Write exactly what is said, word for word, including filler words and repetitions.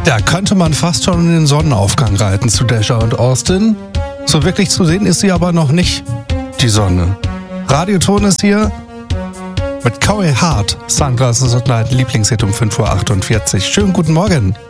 Da könnte man fast schon in den Sonnenaufgang reiten zu Dasher und Austin. So wirklich zu sehen ist sie aber noch nicht, die Sonne. Radioton ist hier mit Corey Hart. Sunglasses und Light, Lieblingshit um fünf Uhr achtundvierzig. Schönen guten Morgen.